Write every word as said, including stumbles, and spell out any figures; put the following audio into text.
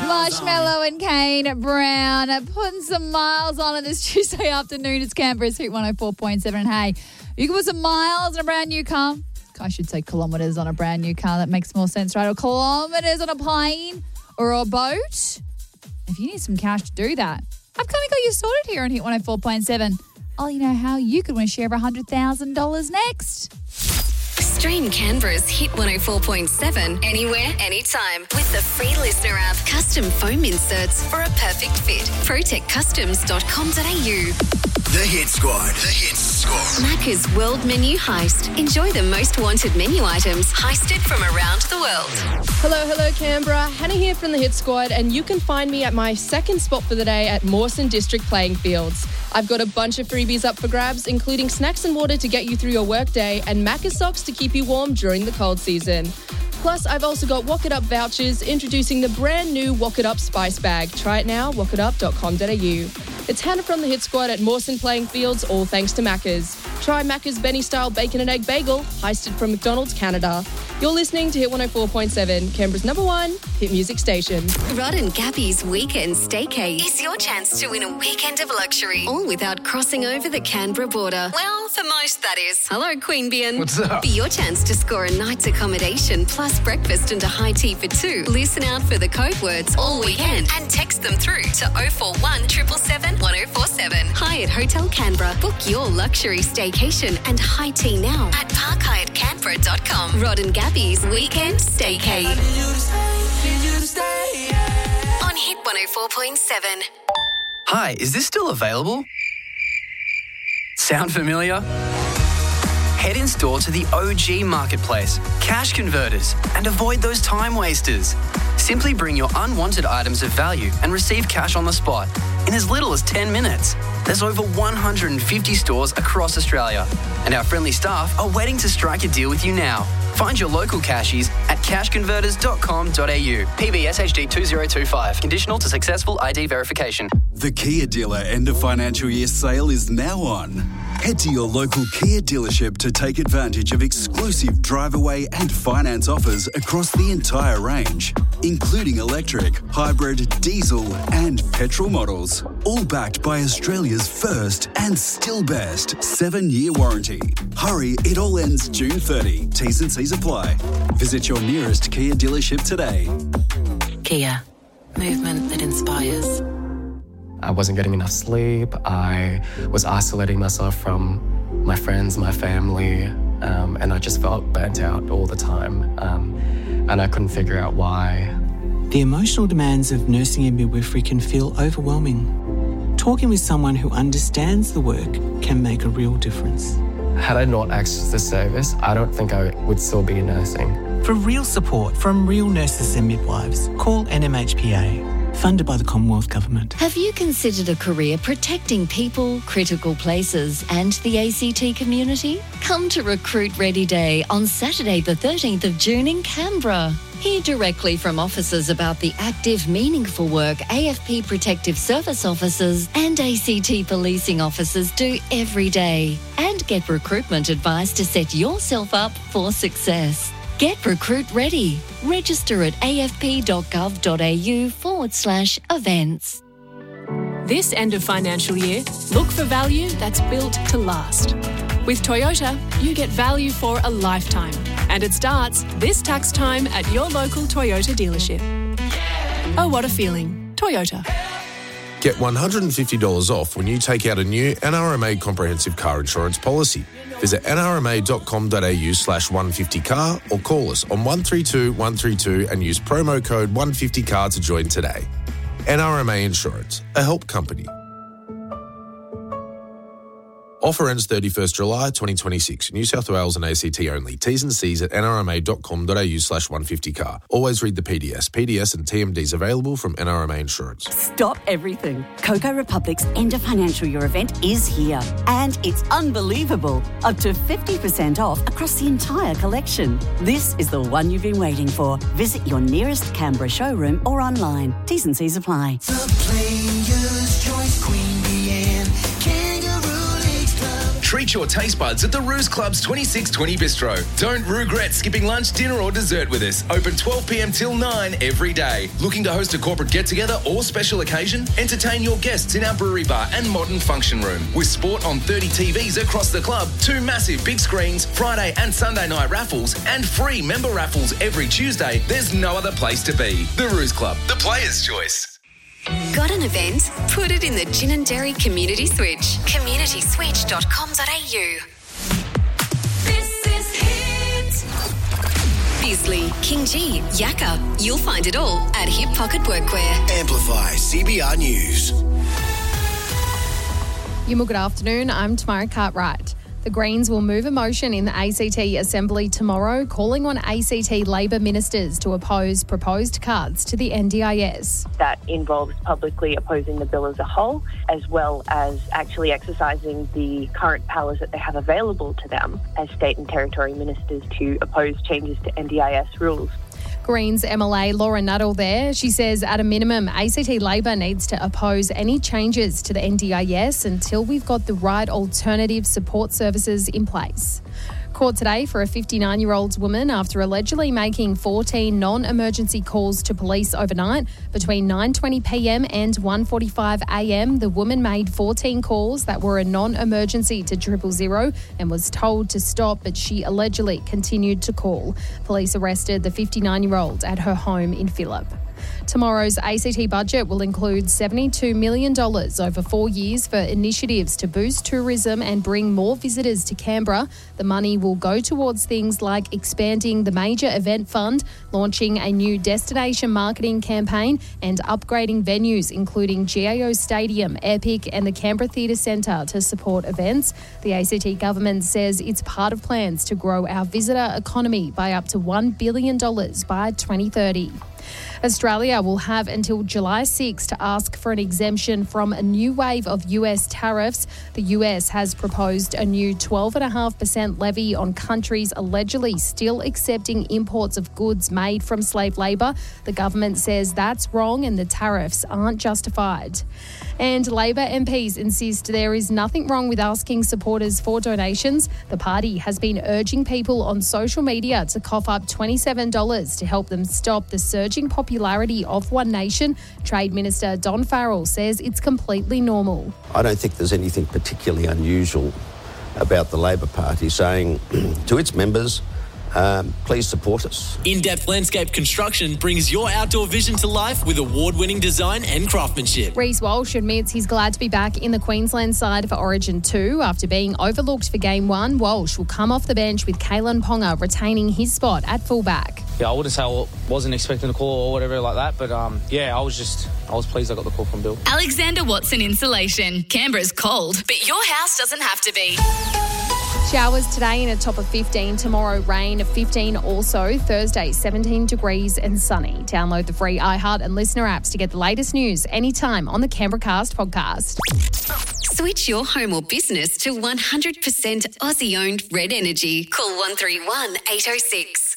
Marshmallow and Kane Brown putting some miles on it this Tuesday afternoon. It's Canberra's Hit one oh four point seven. And hey, you can put some miles on a brand new car. I should say kilometres on a brand new car. That makes more sense, right? Or kilometres on a plane or a boat. If you need some cash to do that, I've kind of got you sorted here on Hit one oh four point seven. I'll you know how you could win a share of one hundred thousand dollars next. Stream Canberra's Hit one oh four point seven anywhere, anytime with the free listener app. Custom foam inserts for a perfect fit. protect customs dot com dot a u. The Hit Squad. The Hit Squad. Macca's World Menu Heist. Enjoy the most wanted menu items heisted from around the world. Hello, hello, Canberra. Hannah here from the Hit Squad, and you can find me at my second spot for the day at Mawson District Playing Fields. I've got a bunch of freebies up for grabs, including snacks and water to get you through your workday and Macca's socks to keep you warm during the cold season. Plus, I've also got Wok It Up vouchers introducing the brand new Wok It Up Spice Bag. Try it now, wok it up dot com dot a u. It's Hannah from the Hit Squad at Mawson Playing Fields, all thanks to Macca's. Try Macca's Benny-style bacon and egg bagel, heisted from McDonald's Canada. You're listening to Hit one oh four point seven, Canberra's number one hit music station. Rod and Gabby's Weekend Staycay is your chance to win a weekend of luxury, all without crossing over the Canberra border. Well, for most, that is. Hello, Queanbeyan. What's up? Be your chance to score a night's accommodation plus breakfast and a high tea for two. Listen out for the code words all weekend and text them through to oh four one, seven seven seven, one oh four seven. Hyatt Hotel Canberra. Book your luxury staycation and high tea now at park hyatt canberra dot com. Rod and Gabby's Weekend Staycay. On Hit one oh four point seven. Hi, is this still available? Sound familiar? Head in store to the O G Marketplace, Cash Converters, and avoid those time wasters. Simply bring your unwanted items of value and receive cash on the spot in as little as ten minutes. There's over one hundred fifty stores across Australia, and our friendly staff are waiting to strike a deal with you now. Find your local cashies at cash converters dot com dot a u. P B S H D two zero two five. Conditional to successful I D verification. The Kia dealer end of financial year sale is now on. Head to your local Kia dealership to take advantage of exclusive drive away and finance offers across the entire range, including electric, hybrid, diesel and petrol models. All backed by Australia's first and still best seven-year warranty. Hurry, it all ends June thirtieth. T's and C's apply. Visit your nearest Kia dealership today. Kia. Movement that inspires. I wasn't getting enough sleep. I was isolating myself from my friends, my family, um, and I just felt burnt out all the time. Um, and I couldn't figure out why. The emotional demands of nursing and midwifery can feel overwhelming. Talking with someone who understands the work can make a real difference. Had I not accessed this service, I don't think I would still be nursing. For real support from real nurses and midwives, call N M H P A. Funded by the Commonwealth Government. Have you considered a career protecting people, critical places and the A C T community? Come to Recruit Ready Day on Saturday the thirteenth of June in Canberra. Hear directly from officers about the active, meaningful work A F P Protective Service officers and A C T policing officers do every day. And get recruitment advice to set yourself up for success. Get Recruit Ready. Register at afp.gov.au forward slash events. This end of financial year, look for value that's built to last. With Toyota, you get value for a lifetime. And it starts this tax time at your local Toyota dealership. Oh, what a feeling. Toyota. Get one hundred fifty dollars off when you take out a new N R M A comprehensive car insurance policy. Visit nrma.com.au slash 150car or call us on one three two one three two and use promo code one fifty car to join today. N R M A Insurance, a help company. Offer ends thirty-first July twenty twenty-six. New South Wales and A C T only. T's and C's at nrma.com.au slash 150car. Always read the P D S. P D S and T M Ds available from N R M A Insurance. Stop everything. Coco Republic's end of financial year event is here. And it's unbelievable. Up to fifty percent off across the entire collection. This is the one you've been waiting for. Visit your nearest Canberra showroom or online. T's and C's apply. The Players' Choice Queanbeyan Kangaroo Leagues Club. Treat your taste buds at the Ruse Club's twenty-six twenty Bistro. Don't regret skipping lunch, dinner or dessert with us. Open twelve p.m. till nine every day. Looking to host a corporate get-together or special occasion? Entertain your guests in our brewery bar and modern function room. With sport on thirty T Vs across the club, two massive big screens, Friday and Sunday night raffles, and free member raffles every Tuesday, there's no other place to be. The Ruse Club, the player's choice. Got an event? Put it in the Gin and Dairy Community Switch. community switch dot com dot a u. This is Hit. Bisley, King G, Yakka. You'll find it all at Hip Pocket Workwear. Amplify C B R News. Yumal, good afternoon. I'm Tamara Cartwright. The Greens will move a motion in the A C T Assembly tomorrow calling on A C T Labor ministers to oppose proposed cuts to the N D I S. That involves publicly opposing the bill as a whole, as well as actually exercising the current powers that they have available to them as state and territory ministers to oppose changes to N D I S rules. Greens M L A Laura Nuttall there. She says at a minimum, A C T Labor needs to oppose any changes to the N D I S until we've got the right alternative support services in place. Court today for a fifty-nine-year-old woman after allegedly making fourteen non-emergency calls to police overnight. Between nine twenty p.m. and one forty-five a.m, the woman made fourteen calls that were a non-emergency to triple zero and was told to stop, but she allegedly continued to call. Police arrested the fifty-nine-year-old at her home in Phillip. Tomorrow's A C T budget will include seventy-two million dollars over four years for initiatives to boost tourism and bring more visitors to Canberra. The money will go towards things like expanding the major event fund, launching a new destination marketing campaign and upgrading venues including G A O Stadium, Epic and the Canberra Theatre Centre to support events. The A C T government says it's part of plans to grow our visitor economy by up to one billion dollars by twenty thirty. Australia will have until July sixth to ask for an exemption from a new wave of U S tariffs. The U S has proposed a new twelve point five percent levy on countries allegedly still accepting imports of goods made from slave labour. The government says that's wrong and the tariffs aren't justified. And Labor M Ps insist there is nothing wrong with asking supporters for donations. The party has been urging people on social media to cough up twenty-seven dollars to help them stop the surging popularity of One Nation. Trade Minister Don Farrell says it's completely normal. I don't think there's anything particularly unusual about the Labor Party saying to its members, Um, please support us. In-depth landscape construction brings your outdoor vision to life with award-winning design and craftsmanship. Reece Walsh admits he's glad to be back in the Queensland side for Origin two. After being overlooked for Game one, Walsh will come off the bench with Kalen Ponga retaining his spot at fullback. Yeah, I wouldn't say I wasn't expecting a call or whatever like that, but um, yeah, I was just, I was pleased I got the call from Bill. Alexander Watson Insulation. Canberra's cold, but your house doesn't have to be. Showers today in a top of fifteen. Tomorrow, rain fifteen also. Thursday, seventeen degrees and sunny. Download the free iHeart and Listener apps to get the latest news anytime on the Canberra Cast podcast. Switch your home or business to one hundred percent Aussie-owned Red Energy. Call one three one, eight oh six.